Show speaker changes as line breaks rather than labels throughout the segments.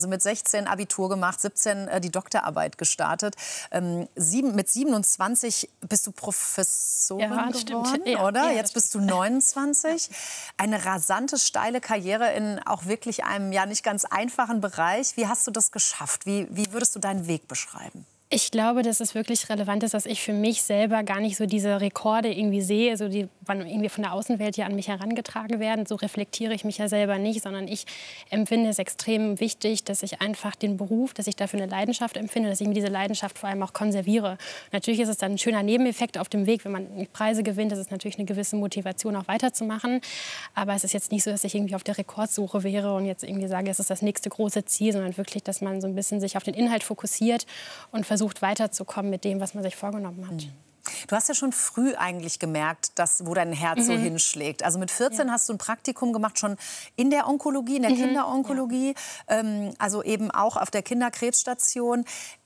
Also mit 16 Abitur gemacht, 17 die Doktorarbeit gestartet. Mit 27 bist du Professorin geworden,
ja,
oder?
Ja,
Jetzt bist du 29. Eine rasante, steile Karriere in auch wirklich einem ja nicht ganz einfachen Bereich. Wie hast du das geschafft? Wie würdest du deinen Weg beschreiben?
Ich glaube, dass es wirklich relevant ist, dass ich für mich selber gar nicht so diese Rekorde irgendwie sehe, so die wann irgendwie von der Außenwelt hier an mich herangetragen werden. So reflektiere ich mich ja selber nicht, sondern ich empfinde es extrem wichtig, dass ich einfach den Beruf, dass ich dafür eine Leidenschaft empfinde, dass ich mir diese Leidenschaft vor allem auch konserviere. Natürlich ist es dann ein schöner Nebeneffekt auf dem Weg, wenn man Preise gewinnt, das ist natürlich eine gewisse Motivation, auch weiterzumachen. Aber es ist jetzt nicht so, dass ich irgendwie auf der Rekordsuche wäre und jetzt irgendwie sage, es ist das nächste große Ziel, sondern wirklich, dass man so ein bisschen sich auf den Inhalt fokussiert und versucht weiterzukommen mit dem, was man sich vorgenommen hat.
Du hast ja schon früh eigentlich gemerkt, wo dein Herz so hinschlägt. Also mit 14 hast du ein Praktikum gemacht, schon in der Onkologie, in der Kinderonkologie, also eben auch auf der Kinderkrebsstation.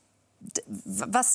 Was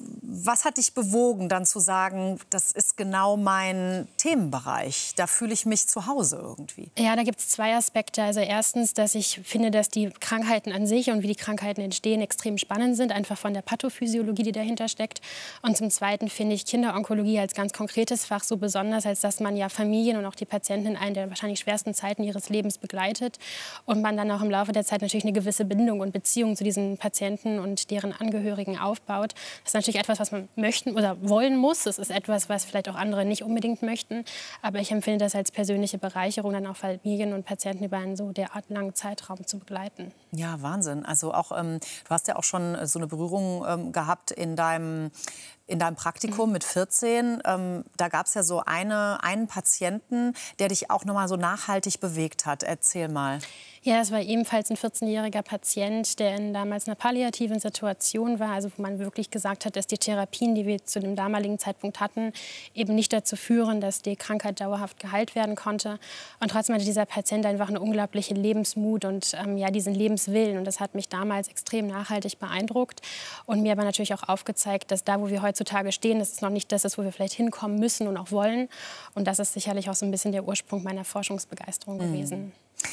hat dich bewogen, dann zu sagen, das ist genau mein Themenbereich, da fühle ich mich zu Hause irgendwie?
Ja, da gibt es zwei Aspekte. Also erstens, dass ich finde, dass die Krankheiten an sich und wie die Krankheiten entstehen extrem spannend sind, einfach von der Pathophysiologie, die dahinter steckt. Und zum Zweiten finde ich Kinderonkologie als ganz konkretes Fach so besonders, als dass man ja Familien und auch die Patienten in einer der wahrscheinlich schwersten Zeiten ihres Lebens begleitet und man dann auch im Laufe der Zeit natürlich eine gewisse Bindung und Beziehung zu diesen Patienten und deren Angehörigen aufbaut. Das ist natürlich etwas, was man möchten oder wollen muss. Das ist etwas, was vielleicht auch andere nicht unbedingt möchten. Aber ich empfinde das als persönliche Bereicherung, dann auch Familien und Patienten über einen so derart langen Zeitraum zu begleiten.
Ja, Wahnsinn. Also auch, du hast ja auch schon so eine Berührung gehabt in deinem Praktikum mit 14. Da gab es ja so einen Patienten, der dich auch noch mal so nachhaltig bewegt hat. Erzähl mal.
Ja, es war ebenfalls ein 14-jähriger Patient, der in damals einer palliativen Situation war, also wo man wirklich gesagt hat, dass die Therapien, die wir zu dem damaligen Zeitpunkt hatten, eben nicht dazu führen, dass die Krankheit dauerhaft geheilt werden konnte. Und trotzdem hatte dieser Patient einfach eine unglaubliche Lebensmut und ja, diesen Lebenswillen. Und das hat mich damals extrem nachhaltig beeindruckt und mir aber natürlich auch aufgezeigt, dass da, wo wir heutzutage stehen, das ist noch nicht das, wo wir vielleicht hinkommen müssen und auch wollen. Und das ist sicherlich auch so ein bisschen der Ursprung meiner Forschungsbegeisterung gewesen.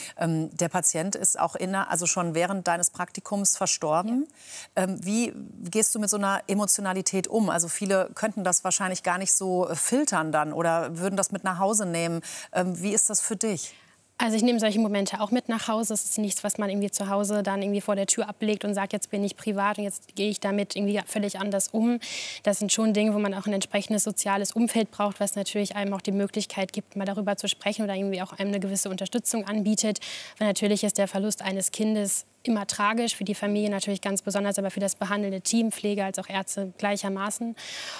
Der Patient ist auch also schon während deines Praktikums verstorben. Ja. Wie gehst du mit so einer Emotionalität um? Also viele könnten das wahrscheinlich gar nicht so filtern dann oder würden das mit nach Hause nehmen. Wie ist das für dich?
Also ich nehme solche Momente auch mit nach Hause. Es ist nichts, was man irgendwie zu Hause dann irgendwie vor der Tür ablegt und sagt, jetzt bin ich privat und jetzt gehe ich damit irgendwie völlig anders um. Das sind schon Dinge, wo man auch ein entsprechendes soziales Umfeld braucht, was natürlich einem auch die Möglichkeit gibt, mal darüber zu sprechen oder irgendwie auch einem eine gewisse Unterstützung anbietet. Weil natürlich ist der Verlust eines Kindes immer tragisch, für die Familie natürlich ganz besonders, aber für das behandelnde Team, Pflege als auch Ärzte gleichermaßen.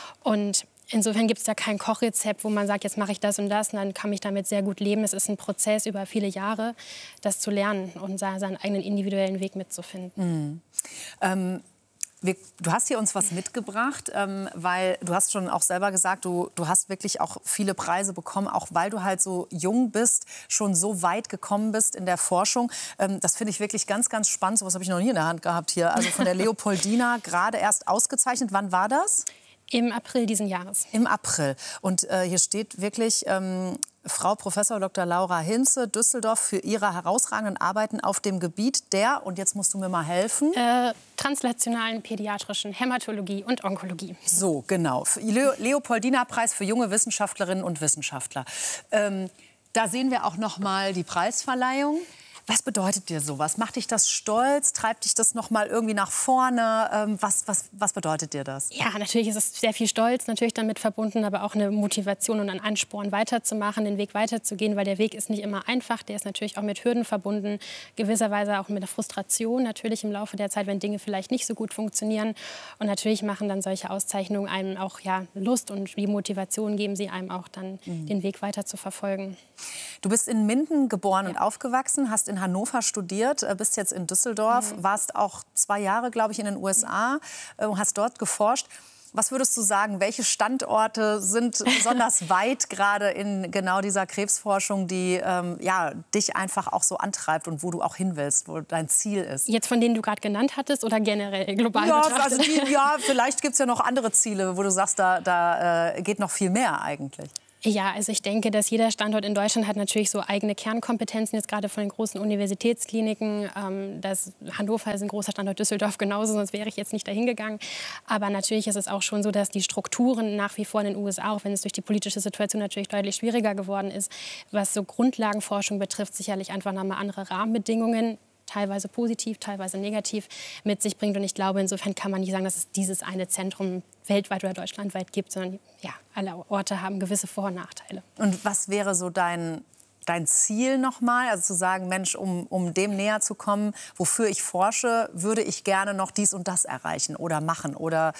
Und insofern gibt es da kein Kochrezept, wo man sagt, jetzt mache ich das und dann kann ich damit sehr gut leben. Es ist ein Prozess über viele Jahre, das zu lernen und seinen eigenen individuellen Weg mitzufinden.
Du hast hier uns was mitgebracht, weil du hast schon auch selber gesagt, du hast wirklich auch viele Preise bekommen, auch weil du halt so jung bist, schon so weit gekommen bist in der Forschung. Das finde ich wirklich ganz, ganz spannend. So was habe ich noch nie in der Hand gehabt hier. Also von der Leopoldina, gerade erst ausgezeichnet. Wann war das?
Im April diesen Jahres.
Im April. Und hier steht wirklich Frau Prof. Dr. Laura Hinze, Düsseldorf, für ihre herausragenden Arbeiten auf dem Gebiet der, und jetzt musst du mir mal helfen,
translationalen pädiatrischen Hämatologie und Onkologie.
So, genau. Leopoldina-Preis für junge Wissenschaftlerinnen und Wissenschaftler. Da sehen wir auch noch mal die Preisverleihung. Was bedeutet dir sowas? Macht dich das stolz? Treibt dich das noch mal irgendwie nach vorne? Was bedeutet dir das?
Ja, natürlich ist es sehr viel Stolz, natürlich damit verbunden, aber auch eine Motivation und ein Ansporn, weiterzumachen, den Weg weiterzugehen, weil der Weg ist nicht immer einfach. Der ist natürlich auch mit Hürden verbunden, gewisserweise auch mit der Frustration natürlich im Laufe der Zeit, wenn Dinge vielleicht nicht so gut funktionieren. Und natürlich machen dann solche Auszeichnungen einem auch ja, Lust und die Motivation geben sie einem auch dann, den Weg weiter zu verfolgen.
Du bist in Minden geboren und aufgewachsen, hast in Hannover studiert, bist jetzt in Düsseldorf, warst auch 2 Jahre, glaube ich, in den USA, hast dort geforscht. Was würdest du sagen, welche Standorte sind besonders weit gerade in genau dieser Krebsforschung, die ja, dich einfach auch so antreibt und wo du auch hin willst, wo dein Ziel ist?
Jetzt von denen du gerade genannt hattest oder generell global
ja,
betrachtet?
Also ja, vielleicht gibt es ja noch andere Ziele, wo du sagst, da geht noch viel mehr eigentlich.
Ja, also ich denke, dass jeder Standort in Deutschland hat natürlich so eigene Kernkompetenzen, jetzt gerade von den großen Universitätskliniken. Hannover ist ein großer Standort, Düsseldorf genauso, sonst wäre ich jetzt nicht dahin gegangen. Aber natürlich ist es auch schon so, dass die Strukturen nach wie vor in den USA, auch wenn es durch die politische Situation natürlich deutlich schwieriger geworden ist, was so Grundlagenforschung betrifft, sicherlich einfach nochmal andere Rahmenbedingungen, teilweise positiv, teilweise negativ, mit sich bringt. Und ich glaube, insofern kann man nicht sagen, dass es dieses eine Zentrum weltweit oder deutschlandweit gibt, sondern ja, alle Orte haben gewisse Vor- und Nachteile.
Und was wäre so dein Ziel nochmal? Also zu sagen, Mensch, um dem näher zu kommen, wofür ich forsche, würde ich gerne noch dies und das erreichen oder machen oder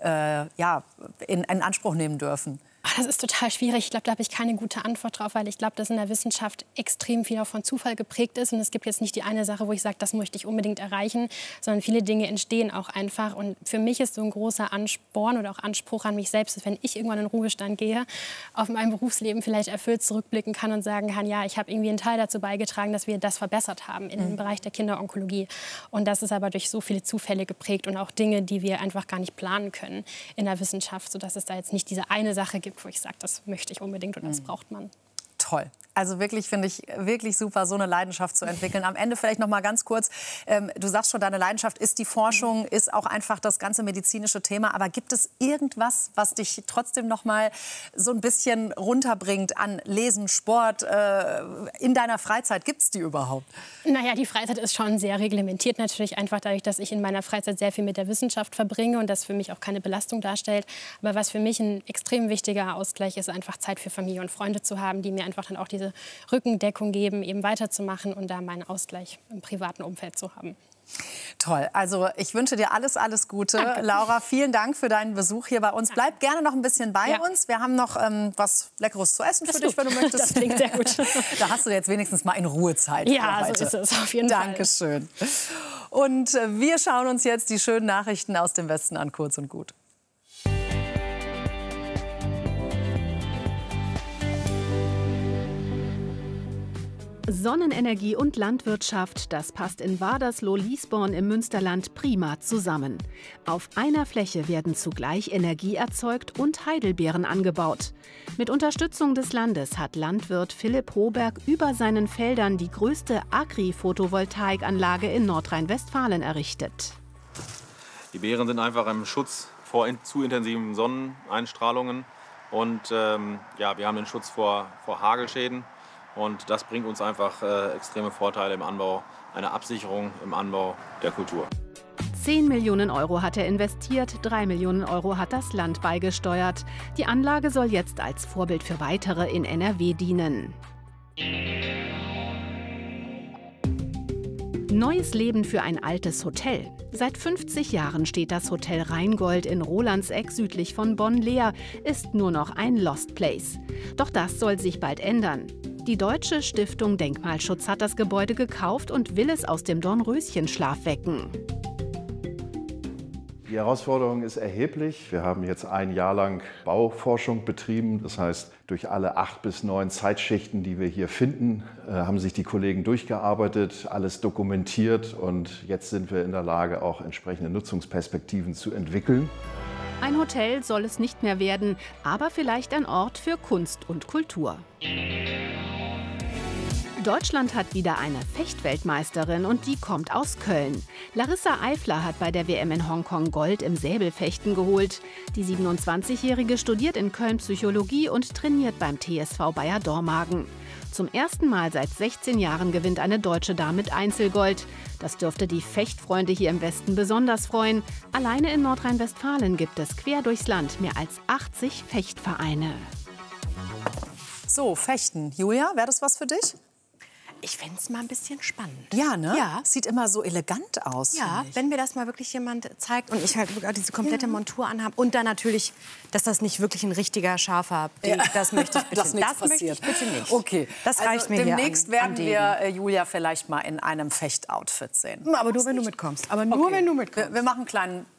in Anspruch nehmen dürfen?
Das ist total schwierig. Ich glaube, da habe ich keine gute Antwort drauf, weil ich glaube, dass in der Wissenschaft extrem viel auch von Zufall geprägt ist. Und es gibt jetzt nicht die eine Sache, wo ich sage, das möchte ich unbedingt erreichen, sondern viele Dinge entstehen auch einfach. Und für mich ist so ein großer Ansporn oder auch Anspruch an mich selbst, dass wenn ich irgendwann in den Ruhestand gehe, auf mein Berufsleben vielleicht erfüllt zurückblicken kann und sagen kann, ja, ich habe irgendwie einen Teil dazu beigetragen, dass wir das verbessert haben im Bereich der Kinderonkologie. Und das ist aber durch so viele Zufälle geprägt und auch Dinge, die wir einfach gar nicht planen können in der Wissenschaft, sodass es da jetzt nicht diese eine Sache gibt, wo ich sage, das möchte ich unbedingt oder das braucht man.
Toll. Also wirklich, finde ich, wirklich super, so eine Leidenschaft zu entwickeln. Am Ende vielleicht noch mal ganz kurz, du sagst schon, deine Leidenschaft ist die Forschung, ist auch einfach das ganze medizinische Thema. Aber gibt es irgendwas, was dich trotzdem noch mal so ein bisschen runterbringt an Lesen, Sport, in deiner Freizeit? Gibt es die überhaupt?
Naja, die Freizeit ist schon sehr reglementiert, natürlich einfach dadurch, dass ich in meiner Freizeit sehr viel mit der Wissenschaft verbringe und das für mich auch keine Belastung darstellt. Aber was für mich ein extrem wichtiger Ausgleich ist, einfach Zeit für Familie und Freunde zu haben, die mir einfach dann auch diese Rückendeckung geben, eben weiterzumachen und da meinen Ausgleich im privaten Umfeld zu haben.
Toll. Also ich wünsche dir alles, alles Gute. Danke. Laura, vielen Dank für deinen Besuch hier bei uns. Bleib gerne noch ein bisschen bei uns. Wir haben noch was Leckeres zu essen für dich, wenn du möchtest.
Das klingt sehr gut.
Da hast du jetzt wenigstens mal in Ruhezeit.
Ja, so ist es auf jeden Fall.
Dankeschön. Und wir schauen uns jetzt die schönen Nachrichten aus dem Westen an, kurz und gut.
Sonnenenergie und Landwirtschaft, das passt in Wadersloh-Liesborn im Münsterland prima zusammen. Auf einer Fläche werden zugleich Energie erzeugt und Heidelbeeren angebaut. Mit Unterstützung des Landes hat Landwirt Philipp Hoberg über seinen Feldern die größte Agri-Photovoltaikanlage in Nordrhein-Westfalen errichtet.
Die Beeren sind einfach im Schutz vor zu intensiven Sonneneinstrahlungen und wir haben den Schutz vor Hagelschäden. Und das bringt uns einfach extreme Vorteile im Anbau, eine Absicherung im Anbau der Kultur.
10 Millionen Euro hat er investiert, 3 Millionen Euro hat das Land beigesteuert. Die Anlage soll jetzt als Vorbild für weitere in NRW dienen. Neues Leben für ein altes Hotel. Seit 50 Jahren steht das Hotel Rheingold in Rolandseck südlich von Bonn leer, ist nur noch ein Lost Place. Doch das soll sich bald ändern. Die Deutsche Stiftung Denkmalschutz hat das Gebäude gekauft und will es aus dem Dornröschenschlaf wecken.
Die Herausforderung ist erheblich. Wir haben jetzt ein Jahr lang Bauforschung betrieben. Das heißt, durch alle 8 bis 9 Zeitschichten, die wir hier finden, haben sich die Kollegen durchgearbeitet, alles dokumentiert. Und jetzt sind wir in der Lage, auch entsprechende Nutzungsperspektiven zu entwickeln.
Ein Hotel soll es nicht mehr werden, aber vielleicht ein Ort für Kunst und Kultur. Deutschland hat wieder eine Fechtweltmeisterin und die kommt aus Köln. Larissa Eifler hat bei der WM in Hongkong Gold im Säbelfechten geholt. Die 27-Jährige studiert in Köln Psychologie und trainiert beim TSV Bayer Dormagen. Zum ersten Mal seit 16 Jahren gewinnt eine deutsche Dame mit Einzelgold. Das dürfte die Fechtfreunde hier im Westen besonders freuen. Alleine in Nordrhein-Westfalen gibt es quer durchs Land mehr als 80 Fechtvereine.
So, Fechten. Julia, wäre das was für dich?
Ich fände es mal ein bisschen spannend.
Ja, ne?
Ja.
Sieht immer so elegant aus.
Ja, wenn mir das mal wirklich jemand zeigt und ich halt wirklich auch diese komplette Montur anhabe. Und dann natürlich, dass das nicht wirklich ein richtiger scharfer Degen, das möchte ich bitte,
das möchte ich
bitte nicht.
Okay,
Das reicht mir
demnächst
hier
werden wir Julia vielleicht mal in einem Fechtoutfit sehen.
Aber nur, wenn du mitkommst. Aber nur, wenn du mitkommst.
Wir machen einen kleinen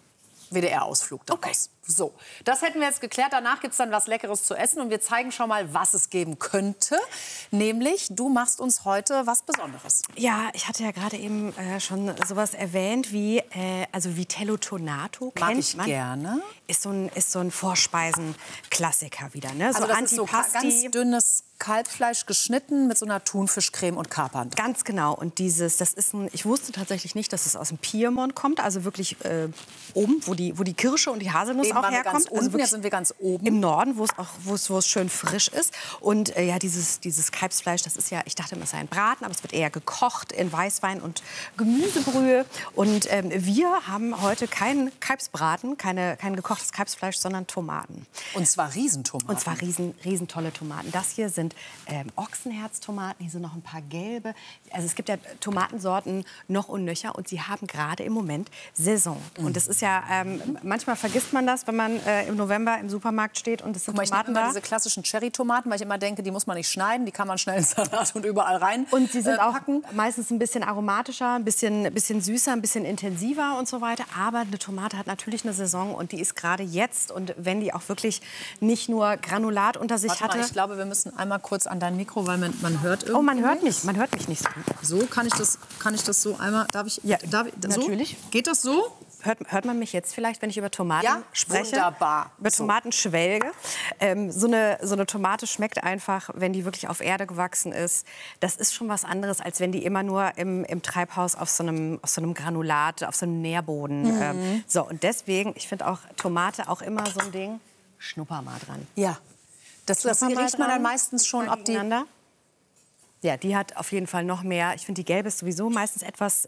WDR-Ausflug daraus. Okay. So, das hätten wir jetzt geklärt. Danach gibt es dann was Leckeres zu essen. Und wir zeigen schon mal, was es geben könnte. Nämlich, du machst uns heute was Besonderes.
Ja, ich hatte ja gerade eben schon sowas erwähnt wie also Vitello Tonato.
Mag ich gerne.
Ist so ein Vorspeisenklassiker wieder. Ne?
Also
so
das
Antipasti.
Ist so ganz dünnes Kalbfleisch geschnitten mit so einer Thunfischcreme und Kapern.
Ganz genau. Und das ist ich wusste tatsächlich nicht, dass es aus dem Piemont kommt. Also wirklich oben, wo die Kirsche und die Haselnuss
eben
auch herkommt.
Ganz unten, jetzt sind wir ganz oben.
Im Norden, wo es schön frisch ist. Und ja, dieses Kalbsfleisch, das ist ja, ich dachte immer, es sei ein Braten, aber es wird eher gekocht in Weißwein und Gemüsebrühe. Und wir haben heute keinen Kalbsbraten, kein gekochtes Kalbsfleisch, sondern Tomaten.
Und zwar Riesentomaten.
Und zwar riesen tolle Tomaten. Das hier sind Ochsenherztomaten, hier sind noch ein paar gelbe. Also es gibt ja Tomatensorten noch und nöcher und sie haben gerade im Moment Saison. Und das ist ja, manchmal vergisst man das, wenn man im November im Supermarkt steht und es sind Tomaten da.
Diese klassischen Cherry-Tomaten, weil ich immer denke, die muss man nicht schneiden, die kann man schnell ins Salat und überall rein
und sie sind auch
packen.
Meistens ein bisschen aromatischer, ein bisschen süßer, ein bisschen intensiver und so weiter. Aber eine Tomate hat natürlich eine Saison und die ist gerade jetzt. Und wenn die auch wirklich nicht nur Granulat unter sich hatte.
Ich glaube, wir müssen einmal kurz an dein Mikro, weil man hört irgendwie.
Oh, man hört mich nicht so gut.
So, kann ich das so einmal, darf ich?
Ja,
so?
Natürlich.
Geht das so?
Hört man mich jetzt vielleicht, wenn ich über Tomaten spreche?
Wunderbar.
Über Tomaten schwelge. So eine Tomate schmeckt einfach, wenn die wirklich auf Erde gewachsen ist. Das ist schon was anderes, als wenn die immer nur im Treibhaus auf so einem Granulat, auf so einem Nährboden. So, und deswegen, ich finde auch Tomate auch immer so ein Ding, schnupper mal dran.
Ja. Das riecht man dann meistens schon, ob die...
Ja, die hat auf jeden Fall noch mehr. Ich finde, die gelbe ist sowieso meistens etwas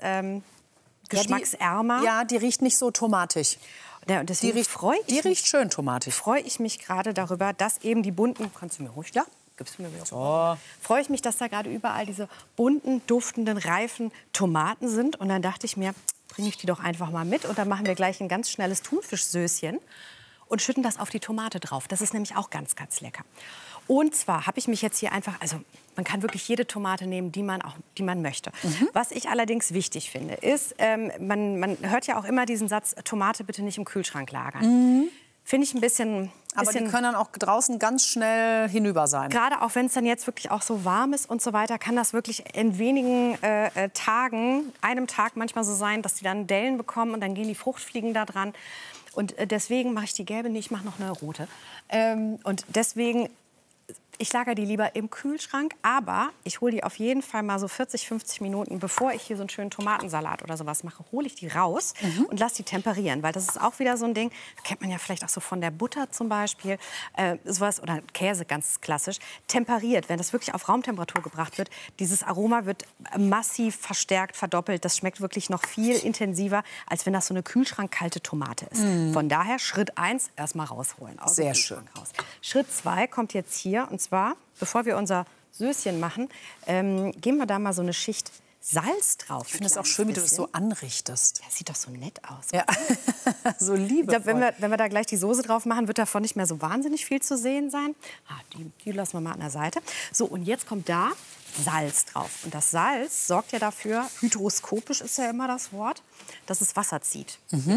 geschmacksärmer.
Ja, die riecht nicht so tomatig.
Ja, und deswegen
die riecht schön tomatig.
Freue ich mich gerade darüber, dass eben die bunten... Kannst du mir ruhig? Ja, gibst du mir wieder.
So.
Freue ich mich, dass da gerade überall diese bunten, duftenden, reifen Tomaten sind. Und dann dachte ich mir, bringe ich die doch einfach mal mit. Und dann machen wir gleich ein ganz schnelles Thunfischsöschen und schütten das auf die Tomate drauf. Das ist nämlich auch ganz, ganz lecker. Und zwar habe ich mich jetzt hier einfach, also man kann wirklich jede Tomate nehmen, die man möchte. Was ich allerdings wichtig finde, ist, man hört ja auch immer diesen Satz, Tomate bitte nicht im Kühlschrank lagern. Finde ich ein bisschen...
Aber die können dann auch draußen ganz schnell hinüber sein.
Gerade auch wenn es dann jetzt wirklich auch so warm ist und so weiter, kann das wirklich in wenigen Tagen, einem Tag manchmal so sein, dass die dann Dellen bekommen und dann gehen die Fruchtfliegen da dran. Und deswegen mache ich die gelbe nicht, ich mache noch eine rote. Und deswegen... Ich lagere die lieber im Kühlschrank, aber ich hole die auf jeden Fall mal so 40, 50 Minuten, bevor ich hier so einen schönen Tomatensalat oder sowas mache, hole ich die raus und lasse die temperieren. Weil das ist auch wieder so ein Ding, kennt man ja vielleicht auch so von der Butter zum Beispiel, sowas, oder Käse ganz klassisch, temperiert. Wenn das wirklich auf Raumtemperatur gebracht wird, dieses Aroma wird massiv verstärkt, verdoppelt. Das schmeckt wirklich noch viel intensiver, als wenn das so eine kühlschrankkalte Tomate ist. Von daher Schritt 1 erstmal rausholen.
Sehr schön.
Raus. Schritt 2 kommt jetzt hier, und zwar, bevor wir unser Söschen machen, geben wir da mal so eine Schicht Salz drauf.
Ich finde es auch schön, wie du das so anrichtest.
Ja, sieht doch so nett aus.
Ja, so liebevoll.
Wenn wir da gleich die Soße drauf machen, wird davon nicht mehr so wahnsinnig viel zu sehen sein. Die lassen wir mal an der Seite. So, und jetzt kommt da Salz drauf. Und das Salz sorgt ja dafür, hygroskopisch ist ja immer das Wort, dass es Wasser zieht.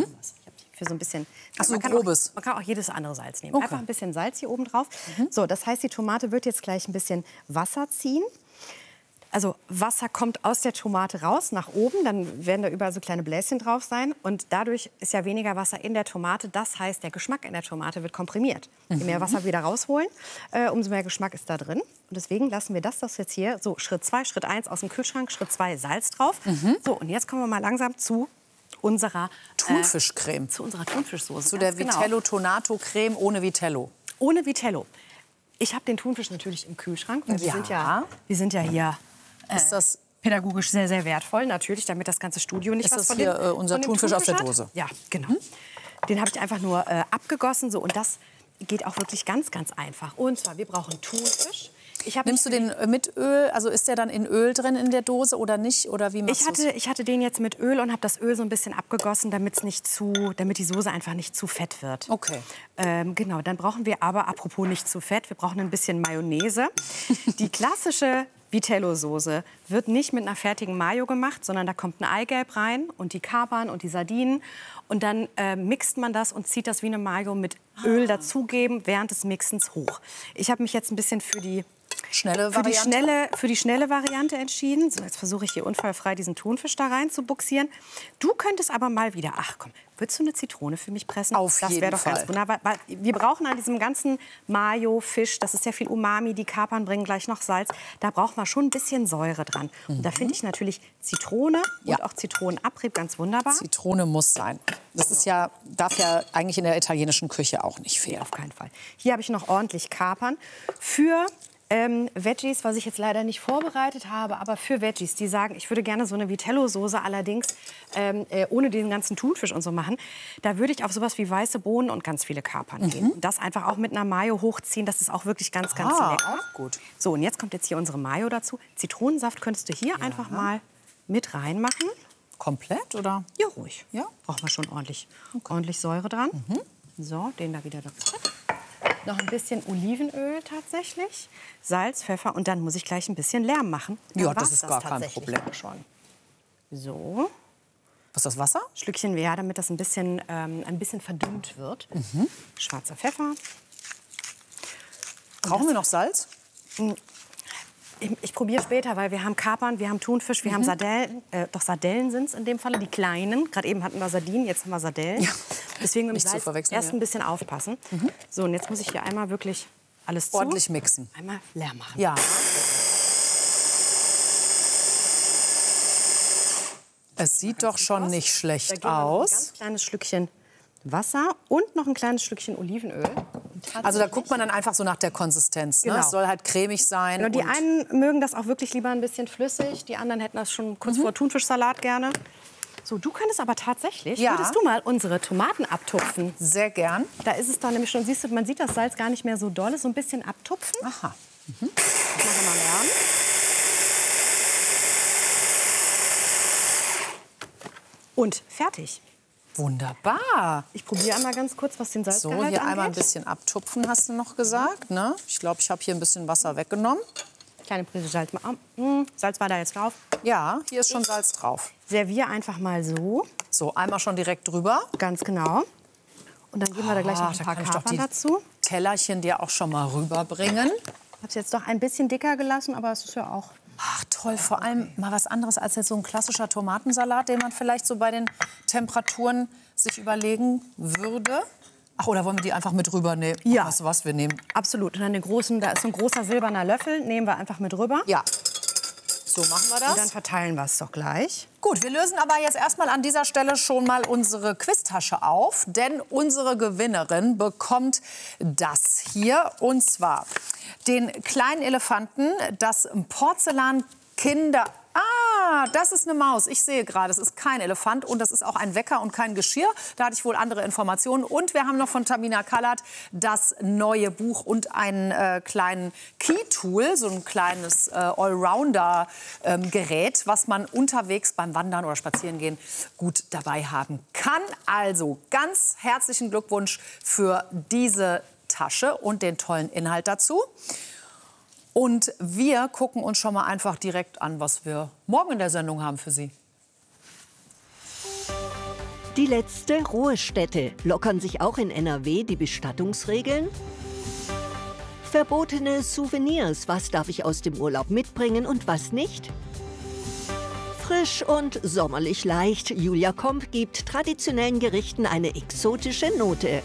Für so ein bisschen.
Ach so, grobes.
Man kann auch jedes andere Salz nehmen.
Okay.
Einfach ein bisschen Salz hier oben drauf. So, das heißt, die Tomate wird jetzt gleich ein bisschen Wasser ziehen. Also Wasser kommt aus der Tomate raus, nach oben. Dann werden da überall so kleine Bläschen drauf sein. Und dadurch ist ja weniger Wasser in der Tomate. Das heißt, der Geschmack in der Tomate wird komprimiert. Je mehr Wasser wir wieder rausholen, umso mehr Geschmack ist da drin. Und deswegen lassen wir das jetzt hier. So, Schritt 2, Schritt 1 aus dem Kühlschrank, Schritt 2 Salz drauf. So, und jetzt kommen wir mal langsam zu unserer
Thunfischcreme.
Zu unserer Thunfischsoße.
Zu der Vitello Tonato Creme ohne Vitello.
Ohne Vitello. Ich habe den Thunfisch natürlich im Kühlschrank. Weil wir sind ja hier
ist das
pädagogisch sehr, sehr wertvoll. Natürlich, damit das ganze Studio nicht
ist
was
das
von
hier
dem,
unser
von dem
Thunfisch aus der
hat.
Dose?
Ja, genau. Den habe ich einfach nur abgegossen. So, und das geht auch wirklich ganz, ganz einfach. Und zwar, wir brauchen Thunfisch.
Nimmst du den mit Öl? Also ist der dann in Öl drin in der Dose oder nicht? Oder wie machst du's?
Ich hatte den jetzt mit Öl und habe das Öl so ein bisschen abgegossen, damit die Soße einfach nicht zu fett wird.
Okay.
Genau, dann brauchen wir aber, apropos nicht zu fett, wir brauchen ein bisschen Mayonnaise. Die klassische Vitello-Soße wird nicht mit einer fertigen Mayo gemacht, sondern da kommt ein Eigelb rein und die Kapern und die Sardinen. Und dann mixt man das und zieht das wie eine Mayo mit Öl dazugeben während des Mixens hoch. Ich habe mich jetzt ein bisschen für die schnelle Variante entschieden. So, jetzt versuche ich hier unfallfrei diesen Thunfisch da rein zu buxieren. Du könntest aber mal wieder, ach komm, würdest du eine Zitrone für mich pressen?
Auf jeden Fall. Das wäre doch ganz
wunderbar. Weil wir brauchen an diesem ganzen Mayo-Fisch, das ist sehr viel Umami, die Kapern bringen gleich noch Salz. Da brauchen wir schon ein bisschen Säure dran. Und da finde ich natürlich Zitrone und auch Zitronenabrieb ganz wunderbar.
Zitrone muss sein. Das ist ja, darf ja eigentlich in der italienischen Küche auch nicht fehlen.
Auf keinen Fall. Hier habe ich noch ordentlich Kapern. Für Veggies, was ich jetzt leider nicht vorbereitet habe, aber für Veggies, die sagen, ich würde gerne so eine Vitello-Soße allerdings ohne den ganzen Thunfisch und so machen, da würde ich auf sowas wie weiße Bohnen und ganz viele Kapern gehen. Und das einfach auch mit einer Mayo hochziehen, das ist auch wirklich ganz, ganz lecker.
Gut.
So, und jetzt kommt jetzt hier unsere Mayo dazu. Zitronensaft könntest du hier einfach mal mit reinmachen.
Komplett, oder?
Ja, ruhig.
Ja?
Brauchen wir schon ordentlich Säure dran. So, den da wieder dazu. Noch ein bisschen Olivenöl tatsächlich, Salz, Pfeffer und dann muss ich gleich ein bisschen Lärm machen.
Ja, das ist gar kein Problem.
Schon. So.
Was ist das, Wasser?
Schlückchen mehr, damit das ein bisschen verdünnt wird. Schwarzer Pfeffer.
Brauchen wir noch Salz?
Ich probiere später, weil wir haben Kapern, wir haben Thunfisch, wir haben Sardellen. Doch Sardellen sind es in dem Falle, die kleinen. Gerade eben hatten wir Sardinen, jetzt haben wir Sardellen. Ja. Deswegen mit dem Salz erst ein bisschen aufpassen. So, und jetzt muss ich hier einmal wirklich alles
ordentlich mixen.
Einmal leer machen.
Ja. Es sieht doch schon nicht schlecht aus.
Ein ganz kleines Schlückchen Wasser und noch ein kleines Stückchen Olivenöl.
Also da guckt man dann einfach so nach der Konsistenz. Ne? Es soll halt cremig sein.
Genau, die einen mögen das auch wirklich lieber ein bisschen flüssig. Die anderen hätten das schon kurz vor Thunfischsalat gerne. So, du könntest aber tatsächlich, würdest du mal unsere Tomaten abtupfen?
Sehr gern.
Da ist es dann nämlich schon, siehst du, man sieht das Salz gar nicht mehr so doll. So ein bisschen abtupfen.
Aha.
Ich mache mal Lärm. Und fertig.
Wunderbar.
Ich probiere einmal ganz kurz, was den Salzgehalt angeht.
So, hier einmal ein bisschen abtupfen, hast du noch gesagt. Ne? Ich glaube, ich habe hier ein bisschen Wasser weggenommen.
Kleine Prise Salz. Salz war da jetzt drauf.
Ja, hier ist schon Salz drauf.
Serviere einfach mal so.
So, einmal schon direkt drüber.
Ganz genau. Und dann geben wir da gleich noch ein paar Kapern dazu.
Tellerchen dir auch schon mal rüberbringen.
Ich habe es jetzt doch ein bisschen dicker gelassen, aber es ist ja auch...
Ach toll, vor allem mal was anderes als jetzt so ein klassischer Tomatensalat, den man vielleicht so bei den Temperaturen sich überlegen würde. Ach, oder wollen wir die einfach mit rübernehmen?
Ja.
Weißt du was, wir nehmen?
Absolut. Und dann den großen, da ist so ein großer silberner Löffel, nehmen wir einfach mit rüber.
Ja. So machen wir das.
Und dann verteilen wir es doch gleich.
Gut, wir lösen aber jetzt erstmal an dieser Stelle schon mal unsere Quiztasche auf. Denn unsere Gewinnerin bekommt das hier. Und zwar den kleinen Elefanten, das Porzellan-Kinder... Ah, das ist eine Maus. Ich sehe gerade, es ist kein Elefant und das ist auch ein Wecker und kein Geschirr. Da hatte ich wohl andere Informationen. Und wir haben noch von Tamina Kallert das neue Buch und einen kleinen Key-Tool, so ein kleines Allrounder-Gerät, was man unterwegs beim Wandern oder Spazierengehen gut dabei haben kann. Also ganz herzlichen Glückwunsch für diese Tasche und den tollen Inhalt dazu. Und wir gucken uns schon mal einfach direkt an, was wir morgen in der Sendung haben für Sie.
Die letzte Ruhestätte. Lockern sich auch in NRW die Bestattungsregeln? Verbotene Souvenirs. Was darf ich aus dem Urlaub mitbringen und was nicht? Frisch und sommerlich leicht. Julia Komp gibt traditionellen Gerichten eine exotische Note.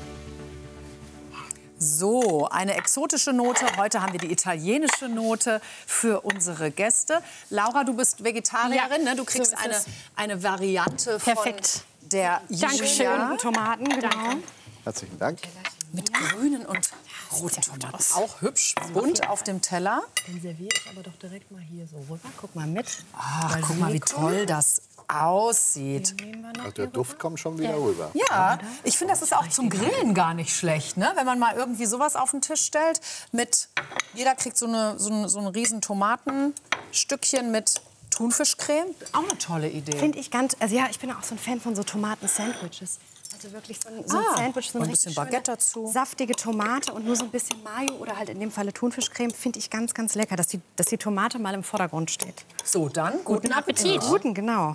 So, eine exotische Note. Heute haben wir die italienische Note für unsere Gäste. Laura, du bist Vegetarierin, ne? Du kriegst
so
eine Variante von der Julia.
Dankeschön. Tomaten, genau. Danke.
Herzlichen Dank.
Mit grünen und roten Tomaten. Auch hübsch, bunt auf dem Teller.
Den serviere ich aber doch direkt mal hier so rüber. Guck mal mit.
Ach, guck mal, wie toll das aussieht.
Also der Duft kommt schon wieder rüber.
Ja, ich finde, das ist auch zum Grillen gar nicht schlecht, ne? Wenn man mal irgendwie sowas auf den Tisch stellt. Jeder kriegt so ein riesen Tomatenstückchen mit Thunfischcreme. Auch eine tolle Idee.
Finde ich ganz, also ja, ich bin auch so ein Fan von so Tomaten-Sandwiches. Also wirklich so ein Sandwich, so
ein bisschen Baguette dazu.
Saftige Tomate und nur so ein bisschen Mayo oder halt in dem Falle Thunfischcreme finde ich ganz, ganz lecker, dass die Tomate mal im Vordergrund steht.
So, dann
Guten Appetit.
Guten, genau.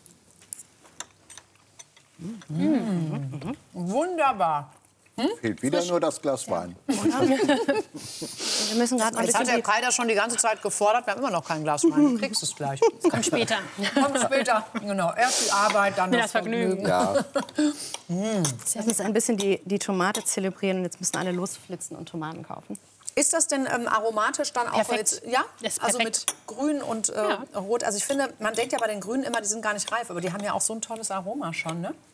Wunderbar.
Fehlt wieder nur das Glas Wein.
Wir müssen gerade
Jetzt hat der Kai das schon die ganze Zeit gefordert. Wir haben immer noch kein Glas Wein. Du kriegst es gleich.
Kommt später.
Kommt später. Genau. Erst die Arbeit, dann das Vergnügen.
Ja.
Jetzt müssen wir ein bisschen die Tomate zelebrieren und jetzt müssen alle losflitzen und Tomaten kaufen.
Ist das denn aromatisch dann auch
Perfekt.
jetzt? Ja?
Das ist
also
perfekt.
mit Grün und Rot. Also ich finde, man denkt ja bei den Grünen immer, die sind gar nicht reif. Aber die haben ja auch so ein tolles Aroma schon, ne?